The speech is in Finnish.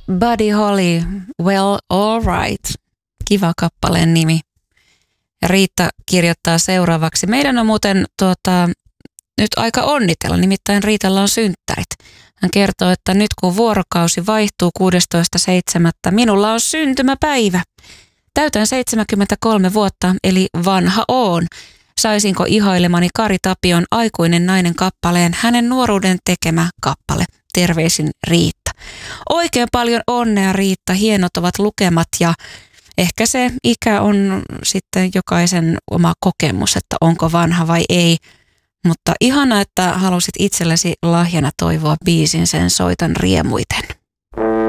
Buddy Holly, Well All Right. Kiva kappaleen nimi. Ja Riitta kirjoittaa seuraavaksi. Meidän on muuten nyt aika onnitella, nimittäin Riitalla on synttärit. Hän kertoo, että nyt kun vuorokausi vaihtuu 16.7. minulla on syntymäpäivä. Täytän 73 vuotta, eli vanha oon. Saisinko ihailemani Kari Tapion Aikuinen nainen -kappaleen, hänen nuoruuden tekemä kappale. Terveisin Riitta. Oikein paljon onnea Riitta, hienot ovat lukemat ja ehkä se ikä on sitten jokaisen oma kokemus, että onko vanha vai ei. Mutta ihana, että halusit itsellesi lahjana toivoa biisin, sen soitan riemuiten.